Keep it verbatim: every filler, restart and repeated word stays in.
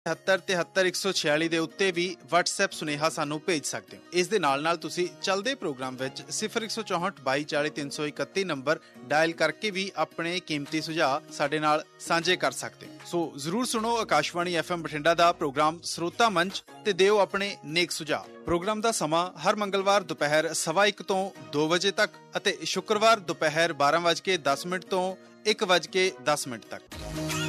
ਤਿਹੱਤਰ ਤਿਹੱਤਰ ਇੱਕ ਸੌ ਛਿਆਲੀ ਦੇ ਉੱਤੇ ਵੀ ਵਟਸਐਪ ਸੁਨੇਹਾ ਸਾਨੂੰ ਭੇਜ ਸਕਦੇ ਹੋ। ਇਸ ਦੇ ਨਾਲ ਨਾਲ ਤੁਸੀਂ ਚੱਲਦੇ ਪ੍ਰੋਗਰਾਮ ਵਿੱਚ ਸਿਫਰ ਇੱਕ ਸੌ ਚੌਂਹਠ ਬਾਈ ਚਾਲੀ ਤਿੰਨ ਸੌ ਇਕੱਤੀ ਨੰਬਰ ਡਾਇਲ ਕਰਕੇ ਵੀ ਆਪਣੇ ਕੀਮਤੀ ਸੁਝਾਅ ਸਾਡੇ ਨਾਲ ਸਾਂਝੇ ਕਰ ਸਕਦੇ ਹੋ। ਸੋ ਜ਼ਰੂਰ ਸੁਣੋ ਆਕਾਸ਼ਵਾਣੀ ਐਫ ਐਮ ਬਠਿੰਡਾ ਦਾ ਪ੍ਰੋਗਰਾਮ ਸਰੋਤਾ ਮੰਚ ਤੇ ਦਿਓ ਆਪਣੇ ਨੇਕ ਸੁਝਾਅ। ਪ੍ਰੋਗਰਾਮ ਦਾ ਸਮਾਂ ਹਰ ਮੰਗਲਵਾਰ ਦੁਪਹਿਰ ਸਵਾ ਇੱਕ ਤੋਂ ਦੋ ਵਜੇ ਤੱਕ ਅਤੇ ਸ਼ੁੱਕਰਵਾਰ ਦੁਪਹਿਰ ਬਾਰਾਂ ਵੱਜ ਕੇ ਦਸ ਮਿੰਟ ਤੋਂ ਇੱਕ ਵੱਜ ਕੇ ਦਸ ਮਿੰਟ ਤੱਕ।